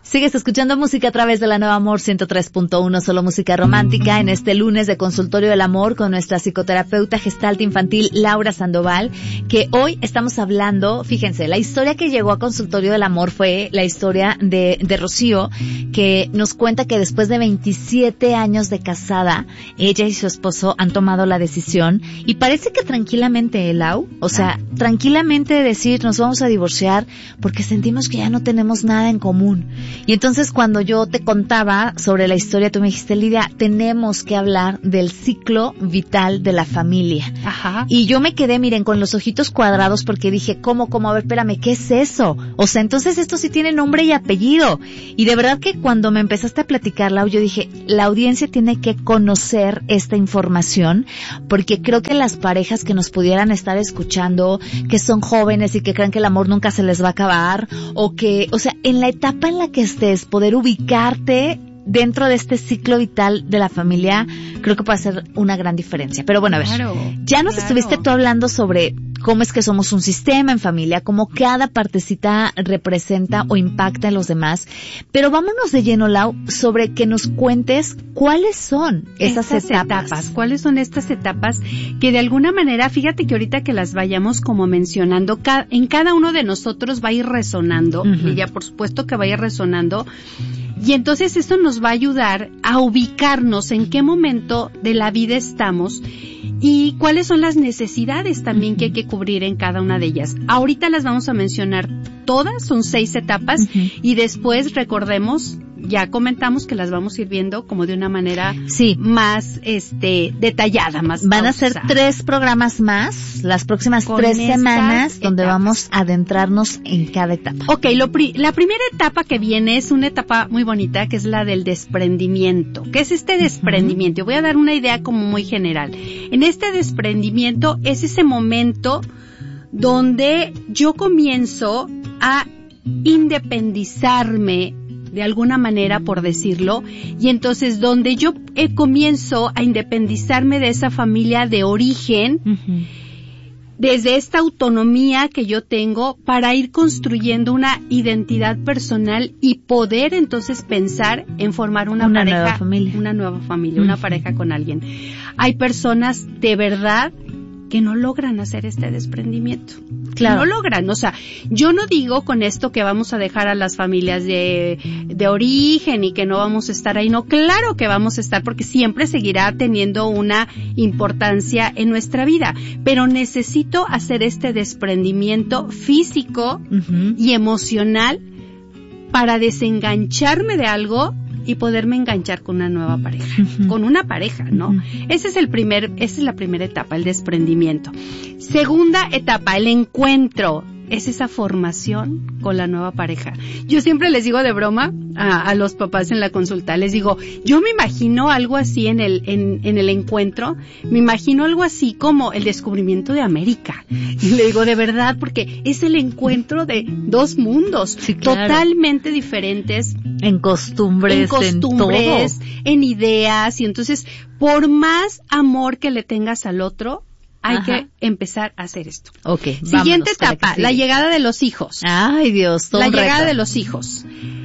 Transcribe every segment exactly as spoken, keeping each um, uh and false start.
Sigues escuchando música a través de la Nueva Amor ciento tres punto uno, solo música romántica, en este lunes de Consultorio del Amor con nuestra psicoterapeuta gestalt infantil Laura Sandoval, que hoy estamos hablando, fíjense, la historia que llegó a Consultorio del Amor fue la historia de, de Rocío, que nos cuenta que después de veintisiete años de casada, ella y su esposo han tomado la decisión, y parece que tranquilamente, Lau, o sea, tranquilamente decir, nos vamos a divorciar porque sentimos que ya no tenemos nada en común. Y entonces cuando yo te contaba sobre la historia, tú me dijiste, Lidia, tenemos que hablar del ciclo vital de la familia. Ajá. Y yo me quedé, miren, con los ojitos cuadrados porque dije, ¿cómo, cómo? A ver, espérame, ¿qué es eso? O sea, entonces esto sí tiene nombre y apellido. Y de verdad que cuando me empezaste a platicar, Lau, yo dije, la audiencia tiene que conocer esta información, porque creo que las parejas que nos pudieran estar escuchando, que son jóvenes y que creen que el amor nunca se les va a acabar, o que, o sea, en la etapa en la que estés, poder ubicarte dentro de este ciclo vital de la familia, creo que puede hacer una gran diferencia. Pero bueno, a ver, claro, ya nos claro. estuviste tú hablando sobre cómo es que somos un sistema en familia, cómo cada partecita representa o impacta en los demás, pero vámonos de lleno, Lau, sobre que nos cuentes cuáles son esas estas etapas. etapas. ¿Cuáles son estas etapas que de alguna manera, fíjate que ahorita que las vayamos como mencionando, ca- en cada uno de nosotros va a ir resonando, Uh-huh. y ya por supuesto que va a ir resonando, y entonces esto nos va a ayudar a ubicarnos en qué momento de la vida estamos y cuáles son las necesidades también que hay que cubrir en cada una de ellas. Ahorita las vamos a mencionar todas, son seis etapas, Uh-huh. y después recordemos, ya comentamos que las vamos a ir viendo como de una manera Sí. más este detallada, más Van a ser pausada. tres programas más, las próximas Con tres estas semanas, donde etapas. vamos a adentrarnos en cada etapa. Ok, lo pri- la primera etapa que viene es una etapa muy bonita, que es la del desprendimiento. ¿Qué es este desprendimiento? Voy a dar una idea como muy general. En este desprendimiento es ese momento donde yo comienzo a independizarme de alguna manera, por decirlo, y entonces donde yo eh, comienzo a independizarme de esa familia de origen, Uh-huh. desde esta autonomía que yo tengo, para ir construyendo una identidad personal y poder entonces pensar en formar una, Una pareja, nueva familia. una nueva familia, una Uh-huh. pareja con alguien. Hay personas de verdad que no logran hacer este desprendimiento. Claro. No logran, o sea, yo no digo con esto que vamos a dejar a las familias de, de origen y que no vamos a estar ahí, no, claro que vamos a estar, porque siempre seguirá teniendo una importancia en nuestra vida, pero necesito hacer este desprendimiento físico Uh-huh. y emocional para desengancharme de algo y poderme enganchar con una nueva pareja, Uh-huh. con una pareja, ¿no? Uh-huh. Ese es el primer, esa es la primera etapa, el desprendimiento. Segunda etapa, el encuentro. Es esa formación con la nueva pareja. Yo siempre les digo de broma a, a los papás en la consulta, les digo, yo me imagino algo así en el, en, en el encuentro, me imagino algo así como el descubrimiento de América. Y le digo, de verdad, porque es el encuentro de dos mundos, Sí, claro. totalmente diferentes, En costumbres, en costumbres, en en ideas, y entonces, por más amor que le tengas al otro, hay Ajá. que empezar a hacer esto. todo. Ok, Siguiente vámonos, para etapa, que la siga. llegada de los hijos. Ay, Dios, todo La un llegada reto. de los hijos.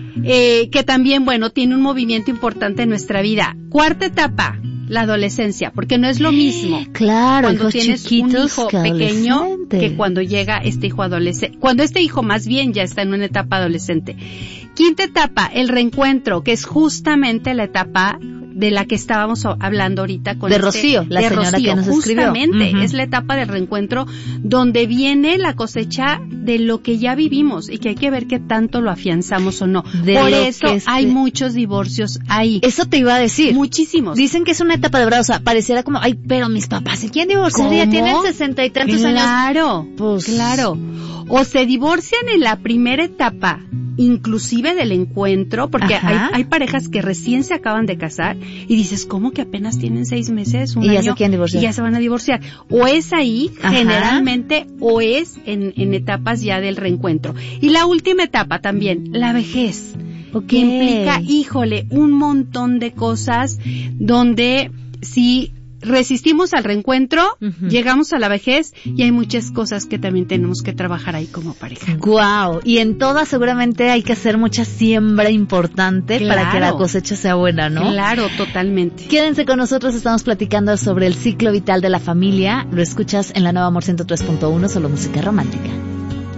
Eh, que también, bueno, tiene un movimiento importante en nuestra vida. Cuarta etapa, la adolescencia, porque no es lo mismo Claro, cuando hijos tienes chiquitos un hijo que pequeño adolescentes. que cuando llega este hijo adolescente, cuando este hijo más bien ya está en una etapa adolescente. Quinta etapa, el reencuentro, que es justamente la etapa de la que estábamos hablando ahorita con De este, Rocío, la de señora Rocío, que nos escribió. justamente, Uh-huh. es la etapa del reencuentro donde viene la cosecha de lo que ya vivimos y que hay que ver qué tanto lo afianzamos o no. De Por lo eso que hay se- muchos divorcios ahí. Eso te iba a decir. Muchísimos. Dicen que es una etapa de verdad, o sea, pareciera como, ay, pero mis papás se quieren divorciar, ya ¿Cómo? tienen sesenta y tantos años. Claro, Pues- claro. O se divorcian en la primera etapa, inclusive del encuentro, porque hay, Ajá. hay parejas que recién se acaban de casar y dices, ¿cómo que apenas tienen seis meses, un Y ya año? se quieren divorciar. Y ya se van a divorciar. O es ahí, Ajá. generalmente, o es en, en etapas ya del reencuentro. Y la última etapa también, la vejez. Ok. Que implica, híjole, un montón de cosas donde si resistimos al reencuentro, uh-huh. llegamos a la vejez y hay muchas cosas que también tenemos que trabajar ahí como pareja. Guau, y en todas seguramente hay que hacer mucha siembra importante claro. para que la cosecha sea buena, ¿no? Claro, totalmente. Quédense con nosotros, estamos platicando sobre el ciclo vital de la familia. Lo escuchas en la Nueva Amor ciento tres punto uno, solo música romántica.